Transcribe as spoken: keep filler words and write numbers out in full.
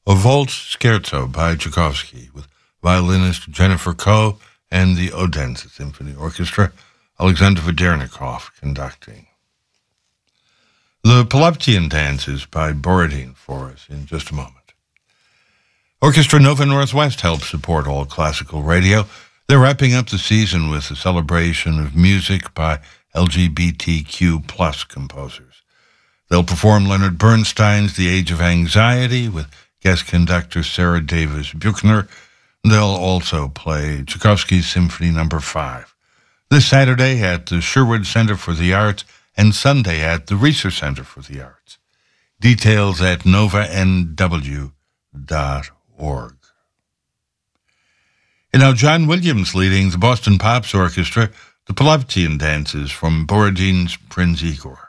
a Waltz Scherzo by Tchaikovsky with violinist Jennifer Koh and the Odense Symphony Orchestra, Alexander Vedernikov conducting. The Polovtsian Dances by Borodin for us in just a moment. Orchestra Nova Northwest helps support all classical radio. They're wrapping up the season with a celebration of music by L G B T Q plus composers. They'll perform Leonard Bernstein's The Age of Anxiety with guest conductor Sarah Davis Buchner. They'll also play Tchaikovsky's Symphony Number five. This Saturday at the Sherwood Center for the Arts and Sunday at the Reser Center for the Arts. Details at nova n w dot org. And now John Williams leading the Boston Pops Orchestra, the Polovtsian Dances from Borodin's Prince Igor.